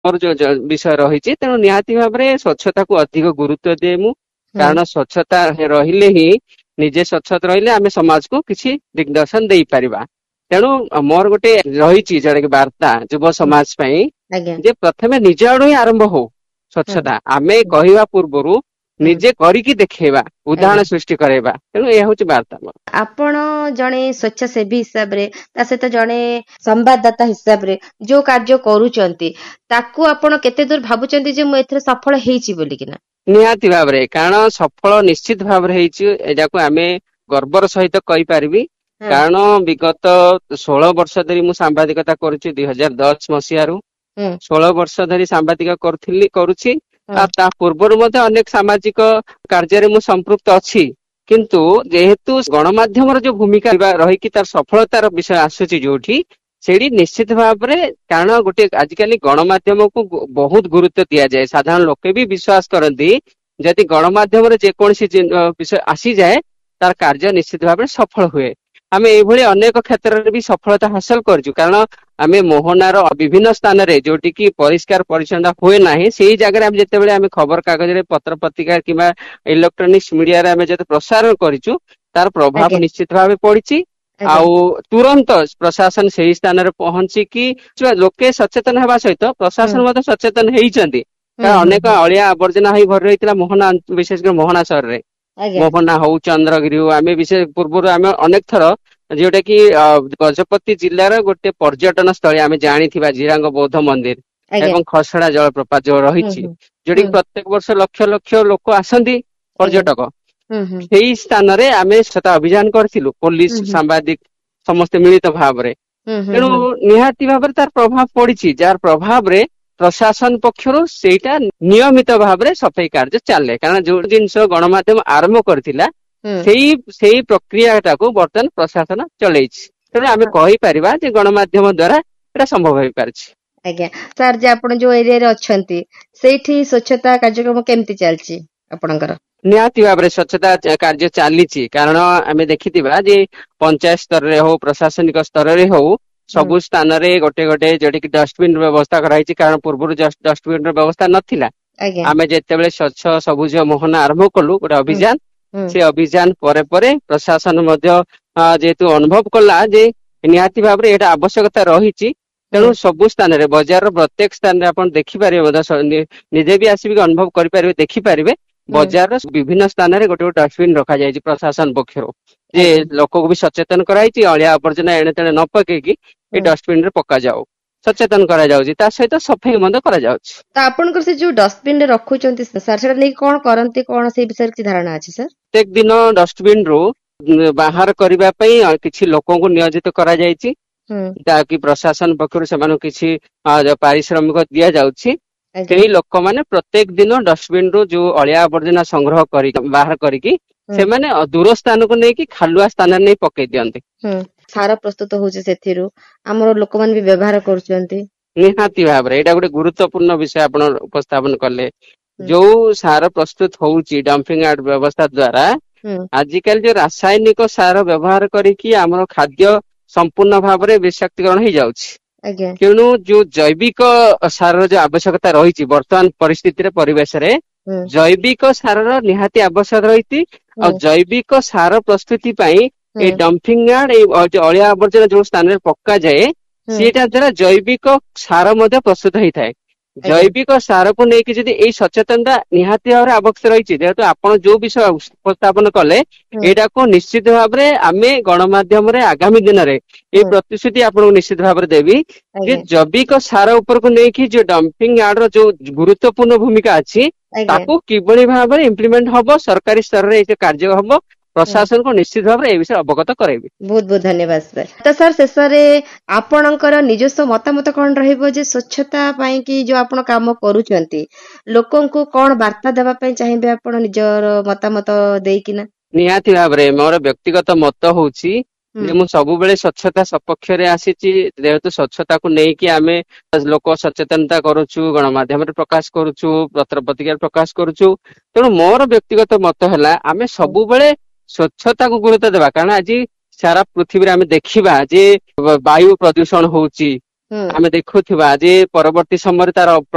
ମୋର ଯୋଉ ବିଷୟ ରହିଛି, ତେଣୁ ନିହାତି ଭାବରେ ସ୍ୱଚ୍ଛତାକୁ ଅଧିକ ଗୁରୁତ୍ୱ ଦିଏ ମୁଁ। କାରଣ ସ୍ୱଚ୍ଛତା ରହିଲେ ହିଁ, ନିଜେ ସ୍ୱଚ୍ଛତା ରହିଲେ ଆମେ ସମାଜକୁ କିଛି ଦିଗ୍ଦର୍ଶନ ଦେଇପାରିବା। ତେଣୁ ମୋର ଗୋଟେ ରହିଛି ଯୋଉଟା କି ବାର୍ତ୍ତା ଯୁବ ସମାଜ ପାଇଁ, ଆଜ୍ଞା ଯେ ପ୍ରଥମେ ନିଜ ଆଡୁ ହିଁ ଆରମ୍ଭ ହଉ ସ୍ୱଚ୍ଛତା। ଆମେ କହିବା ପୂର୍ବରୁ ନିଜେ କରିକି ଦେଖେଇବା, ଉଦାହରଣ ଆଜ୍ଞା। ସୃଷ୍ଟି କରାଇବା। ତେଣୁ ଏହା ହଉଛି ବାର୍ତ୍ତା ମୋର। ଆପଣ ଜଣେ ସ୍ୱେଚ୍ଛାସେବୀ ହିସାବରେ, ତା ସହିତ ଜଣେ ସମ୍ବାଦଦାତା ହିସାବରେ ଯୋଉ କାର୍ଯ୍ୟ କରୁଛନ୍ତି, ତାକୁ ଆପଣ କେତେ ଦୂର ଭାବୁଛନ୍ତି ଯେ ମୁଁ ଏଥିରେ ସଫଳ ହେଇଛି ବୋଲିକିନା? ନିହାତି ଭାବରେ, କାରଣ ସଫଳ ନିଶ୍ଚିତ ଭାବରେ ହେଇଛି, ଏଟାକୁ ଆମେ ଗର୍ବର ସହିତ କହିପାରିବି। ହଁ କାରଣ ବିଗତ 16 ବର୍ଷ ଧରି ମୁଁ ସାମ୍ବାଦିକତା କରୁଛି, 2010 ମସିହାରୁ। ହୁଁ 16 ବର୍ଷ ଧରି ସାମ୍ବାଦିକ କରୁଛି। ହୁଁ ତା ପୂର୍ବରୁ ମଧ୍ୟ ଅନେକ ସାମାଜିକ କାର୍ଯ୍ୟରେ ମୁଁ ସମ୍ପୃକ୍ତ ଅଛି। କିନ୍ତୁ ଯେହେତୁ ଗଣମାଧ୍ୟମର ଯୋଉ ଭୂମିକା ରହିକି ତାର ସଫଳତାର ବିଷୟ ଆସୁଛି ଯୋଉଠି, ସେଇଠି ନିଶ୍ଚିତ ଭାବରେ, କାରଣ ଗୋଟେ ଆଜିକାଲି ଗଣମାଧ୍ୟମକୁ ବହୁତ ଗୁରୁତ୍ୱ ଦିଆଯାଏ। ସାଧାରଣ ଲୋକେ ବି ବିଶ୍ୱାସ କରନ୍ତି, ଯଦି ଗଣମାଧ୍ୟମରେ ଯେକୌଣସି ବିଷୟ ଆସିଯାଏ, ତାର କାର୍ଯ୍ୟ ନିଶ୍ଚିତ ଭାବରେ ସଫଳ ହୁଏ। ଆମେ ଏଇଭଳି ଅନେକ କ୍ଷେତ୍ରରେ ବି ସଫଳତା ହାସଲ କରିଛୁ। କାରଣ ଆମେ ମୋହନାର ବିଭିନ୍ନ ସ୍ଥାନରେ ଯୋଉଠି କି ପରିଷ୍କାର ପରିଚ୍ଛନ୍ନ ହୁଏ ନାହିଁ, ସେଇ ଜାଗାରେ ଆମେ ଯେତେବେଳେ ଆମେ ଖବର କାଗଜରେ, ପତ୍ର ପତ୍ରିକା କିମ୍ବା ଇଲେକ୍ଟ୍ରୋନିକ୍ସ ମିଡିଆରେ ଆମେ ଯଦି ପ୍ରସାରଣ କରିଛୁ, ତାର ପ୍ରଭାବ ଆଜ୍ଞା ନିଶ୍ଚିତ ଭାବେ ପଡିଛି। ଆଜ୍ଞା ଆଉ ତୁରନ୍ତ ପ୍ରଶାସନ ସେହି ସ୍ଥାନରେ ପହଞ୍ଚିକି ଲୋକେ ସଚେତନ ହେବା ସହିତ ହୁଁ ପ୍ରଶାସନ ମଧ୍ୟ ସଚେତନ ହେଇଛନ୍ତି। ହୁଁ କାରଣ ହୁଁ ଅନେକ ହୁଁ ଅଳିଆ ଆବର୍ଜନା ହେଇ ଭରି ରହିଥିଲା ମୋହନା, ବିଶେଷ କରି ମୋହନା ସହରରେ। ଆଜ୍ଞା ମୋହନା ହଉ, ଚନ୍ଦ୍ରଗିରି ହଉ, ଆମେ ବିଶେଷ ପୂର୍ବରୁ ଆମେ ଅନେକ ଥର, ଯୋଉଟା କି ଗଜପତି ଜିଲ୍ଲାର ଗୋଟେ ପର୍ଯ୍ୟଟନ ସ୍ଥଳୀ ଆମେ ଜାଣିଥିବା, ଜିରାଙ୍ଗ ବୌଦ୍ଧ ମନ୍ଦିର ଆଜ୍ଞା ଏବଂ ଖସଡା ଜଳପ୍ରପାତ ଯୋଉ ହୁଁ ରହିଛି, ହୁଁ ଯୋଉଠି ହୁଁ କି ପ୍ରତ୍ୟେକ ବର୍ଷ ଲକ୍ଷ ଲକ୍ଷ ଲୋକ ଆସନ୍ତି, ଆଜ୍ଞା ପର୍ଯ୍ୟଟକ। ହୁଁ ହୁଁ ସେଇ ସ୍ଥାନରେ ଆମେ ସେଟା ଅଭିଯାନ କରିଥିଲୁ, ପୋଲିସ, ହୁଁ ହୁଁ ସାମ୍ବାଦିକ ସମସ୍ତେ ମିଳିତ ଭାବରେ। ହୁଁ ହୁଁ ତେଣୁ ହୁଁ ନିହାତି ଭାବରେ ତାର ପ୍ରଭାବ ପଡିଛି, ଯାହାର ପ୍ରଭାବରେ ପ୍ରଶାସନ ପକ୍ଷରୁ ସେଇଟା ନିୟମିତ ଭାବରେ ସଫେଇ କାର୍ଯ୍ୟ ଚାଲେ। କାରଣ ଯୋଉ ଜିନିଷ ଗଣମାଧ୍ୟମ ଆରମ୍ଭ କରିଥିଲା, ହୁଁ ସେଇ ପ୍ରକ୍ରିୟାଟାକୁ ବର୍ତ୍ତମାନ ପ୍ରଶାସନ ଚଲେଇଛି। ତେଣୁ ଆମେ କହିପାରିବା ଯେ ଗଣମାଧ୍ୟମ ଦ୍ଵାରା ଏଟା ସମ୍ଭବ ହେଇପାରିଛି। ଆଜ୍ଞା ସାର୍, ଯେ ଆପଣ ଯୋଉ ଏରିଆରେ ଅଛନ୍ତି, ସେଇଠି ସ୍ୱଚ୍ଛତା କାର୍ଯ୍ୟକ୍ରମ କେମିତି ଚାଲିଛି ଆପଣଙ୍କର? ନିହାତି ଭାବରେ ସ୍ୱଚ୍ଛତା କାର୍ଯ୍ୟ ଚାଲିଛି। କାରଣ ଆମେ ଦେଖିଥିବା ଯେ ପଞ୍ଚାୟତ ସ୍ତରରେ ହଉ, ପ୍ରଶାସନିକ ସ୍ତରରେ ହଉ, ହୁଁ ସବୁ ସ୍ଥାନରେ ଗୋଟେ ଗୋଟେ ଯୋଉଠି ଡଷ୍ଟବିନ ର ବ୍ୟବସ୍ଥା କରାଯାଇଛି। କାରଣ ପୂର୍ବରୁ ଡଷ୍ଟବିନ ର ବ୍ୟବସ୍ଥା ନଥିଲା। ଆଜ୍ଞା ଆମେ ଯେତେବେଳେ ସ୍ୱଚ୍ଛ ସବୁଜ ମୋହନା ଆରମ୍ଭ କଲୁ ଗୋଟେ ହୁଁ ଅଭିଯାନ, ହୁଁ ସେ ଅଭିଯାନ ପରେ ପରେ ପ୍ରଶାସନ ମଧ୍ୟ ଯେହେତୁ ଅନୁଭବ କଲା ଯେ ନିହାତି ଭାବରେ ଏଇଟା ଆବଶ୍ୟକତା ରହିଛି, ହୁଁ ତେଣୁ ସବୁ ସ୍ଥାନରେ, ବଜାରର ପ୍ରତ୍ୟେକ ସ୍ଥାନରେ ଆପଣ ଦେଖିପାରିବେ, ନିଜେ ବି ଆସିକି ଅନୁଭବ କରିପାରିବେ, ଦେଖିପାରିବେ, ହୁଁ ବଜାରର ବିଭିନ୍ନ ସ୍ଥାନରେ ଗୋଟେ ଗୋଟେ ଡଷ୍ଟବିନ ରଖାଯାଇଛି ପ୍ରଶାସନ ପକ୍ଷରୁ। ଯେ ଆଜ୍ଞା ଲୋକଙ୍କୁ ବି ସଚେତନ କରାଯାଇଛି, ଅଳିଆ ଆବର୍ଜନା ଏଣେ ତେଣେ ନ ପକେଇକି ଏଇ ହୁଁ ଡଷ୍ଟବିନ ରେ ପକାଯାଉ, ସଚେତନ କରାଯାଉଛି। ତା ସହିତ ସଫେଇ ମଧ୍ୟ କରାଯାଉଛି। ତ ଆପଣଙ୍କର ସେ ଯୋଉ ଡଷ୍ଟବିନ ରେ ରଖୁଛନ୍ତି ସାର୍, ସେଟା ନେଇକି କଣ କରନ୍ତି, କଣ ସେଇ ବିଷୟରେ କିଛି ଧାରଣା ଅଛି ସାର୍? ପ୍ରତ୍ୟେକ ଦିନ ଡଷ୍ଟବିନ ରୁ ବାହାର କରିବା ପାଇଁ କିଛି ଲୋକଙ୍କୁ ନିୟୋଜିତ କରାଯାଇଛି। ହୁଁ ଯାହାକି ପ୍ରଶାସନ ପକ୍ଷରୁ ସେମାନଙ୍କୁ କିଛି ପାରିଶ୍ରମିକ ଦିଆଯାଉଛି। ଆଜ୍ଞା ସେହି ଲୋକମାନେ ପ୍ରତ୍ୟେକ ଦିନ ଡଷ୍ଟବିନ ରୁ ଯୋଉ ଅଳିଆ ଆବର୍ଜନା ସଂଗ୍ରହ କରି ବାହାର କରିକି ହୁଁ ସେମାନେ ଦୂର ସ୍ଥାନକୁ ନେଇକି ଖାଲୁଆ ସ୍ଥାନରେ ନେଇ ପକେଇ ଦିଅନ୍ତି। ହୁଁ ସାର ପ୍ରସ୍ତୁତ ହଉଛି ସେଥିରୁ, ଆମର ଲୋକମାନେ ବି ବ୍ୟବହାର କରୁଛନ୍ତି। ନିହାତି ଭାବରେ ଏଇଟା ଗୋଟେ ଗୁରୁତ୍ୱପୂର୍ଣ୍ଣ ବିଷୟ ଆପଣ ଉପସ୍ଥାପନ କଲେ। ହୁଁ ଯୋଉ ସାର ପ୍ରସ୍ତୁତ ହଉଛି ଡମ୍ପିଂ ୟାର୍ଡ ବ୍ୟବସ୍ଥା ଦ୍ଵାରା, ହୁଁ ଆଜିକାଲି ଯୋଉ ରାସାୟନିକ ସାର ବ୍ୟବହାର କରିକି ଆମର ଖାଦ୍ୟ ସମ୍ପୂର୍ଣ୍ଣ ଭାବରେ ବିଷାକ୍ତୀକରଣ ହେଇଯାଉଛି। ଆଜ୍ଞା ତେଣୁ ଯୋଉ ଜୈବିକ ସାରର ଯୋଉ ଆବଶ୍ୟକତା ରହିଛି ବର୍ତ୍ତମାନ ପରିସ୍ଥିତିରେ, ପରିବେଶରେ ହୁଁ ଜୈବିକ ସାରର ନିହାତି ଆବଶ୍ୟକ ରହିଛି। ଆଉ ହୁଁ ଜୈବିକ ସାର ପ୍ରସ୍ତୁତି ପାଇଁ ହୁଁ ଏଇ ଡମ୍ପିଂ ୟାର୍ଡ, ଏଇ ଅଳିଆ ଆବର୍ଜନା ଯୋଉ ସ୍ଥାନରେ ପକାଯାଏ, ହୁଁ ସେଇଟା ଦ୍ଵାରା ଜୈବିକ ସାର ମଧ୍ୟ ପ୍ରସ୍ତୁତ ହେଇଥାଏ। ଆଜ୍ଞା ଜୈବିକ ସାରକୁ ନେଇକି ଯଦି ଏଇ ସଚେତନତା ନିହାତି ଭାବରେ ଆବଶ୍ୟକ ରହିଛି, ଯେହେତୁ ଆପଣ ଯୋଉ ବିଷୟ ଉପସ୍ଥାପନ କଲେ, ହୁଁ ଏଇଟାକୁ ନିଶ୍ଚିତ ଭାବରେ ଆମେ ଗଣମାଧ୍ୟମରେ ଆଗାମୀ ଦିନରେ ଏଇ ହୁଁ ପ୍ରତିଶ୍ରୁତି ଆପଣଙ୍କୁ ନିଶ୍ଚିତ ଭାବରେ ଦେବି ଯେ ଆଜ୍ଞା ଜୈବିକ ସାର ଉପରକୁ ନେଇକି ଯୋଉ ଡମ୍ପିଂ ୟାର୍ଡ ର ଯୋଉ ଗୁରୁତ୍ୱପୂର୍ଣ୍ଣ ଭୂମିକା ଅଛି, ଆଜ୍ଞା ତାକୁ କିଭଳି ଭାବରେ ଇମ୍ପ୍ଲିମେଣ୍ଟ ହବ, ସରକାରୀ ସ୍ତରରେ ଏଇ କାର୍ଯ୍ୟ ହବ, ହୁଁ ପ୍ରଶାସନକୁ ନିଶ୍ଚିତ ଭାବରେ ଏ ବିଷୟରେ ଅବଗତ କରାଇବି। ବହୁତ ବହୁତ ଧନ୍ୟବାଦ ସାର୍। ତ ସାର୍, ଶେଷରେ ଆପଣଙ୍କର ନିଜସ୍ୱ ମତାମତ କଣ ରହିବ ଯେ ସ୍ୱଚ୍ଛତା ପାଇଁ କି ଯୋଉ ଆପଣ କାମ କରୁଛନ୍ତି, ଲୋକଙ୍କୁ କଣ ବାର୍ତ୍ତା ଦେବା ପାଇଁ ଚାହିଁବେ ଆପଣ ନିଜର ମତାମତ ଦେଇକିନା? ନିହାତି ଭାବରେ ମୋର ବ୍ୟକ୍ତିଗତ ମତ ହଉଛି ହୁଁ ଯେ ମୁଁ ସବୁବେଳେ ସ୍ୱଚ୍ଛତା ସପକ୍ଷରେ ଆସିଛି। ଯେହେତୁ ସ୍ୱଚ୍ଛତାକୁ ନେଇକି ଆମେ ଲୋକ ସଚେତନତା କରୁଛୁ, ଗଣମାଧ୍ୟମରେ ପ୍ରକାଶ କରୁଛୁ, ପତ୍ର ପତ୍ରିକାରେ ପ୍ରକାଶ କରୁଛୁ। ତେଣୁ ମୋର ବ୍ୟକ୍ତିଗତ ମତ ହେଲା, ଆମେ ହୁଁ ସବୁବେଳେ ସ୍ୱଚ୍ଛତାକୁ ଗୁରୁତ୍ୱ ଦେବା। କାରଣ ଆଜି ସାରା ପୃଥିବୀରେ ଆମେ ଦେଖିବା ଯେ ବାୟୁ ପ୍ରଦୂଷଣ ହଉଛି, ହୁଁ ଆମେ ଦେଖୁଥିବା ଯେ ପରବର୍ତ୍ତୀ ସମୟରେ ତାର